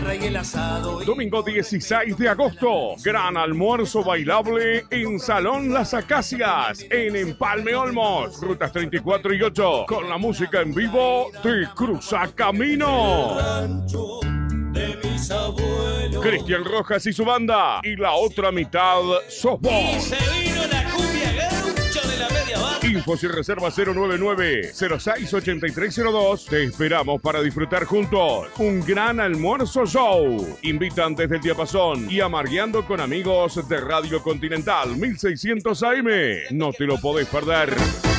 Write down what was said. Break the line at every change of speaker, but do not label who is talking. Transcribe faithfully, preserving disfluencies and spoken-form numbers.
birra y el asado.
Domingo dieciséis de agosto, gran almuerzo bailable en Salón Las Acacias, en Empalme Olmos, rutas treinta y cuatro y ocho, con la música en vivo de Cruzacamino.
Rancho de mis abuelos.
Cristian Rojas y su banda, y la otra mitad sos
Y
vos.
se vino la cumbia gaucha de la media banda.
Infos y reservas cero nueve nueve, cero seis ocho tres cero dos. Te esperamos para disfrutar juntos un gran almuerzo show. Invitan desde el Diapasón y Amargueando con Amigos de Radio Continental mil seiscientos A M. No te lo podés perder.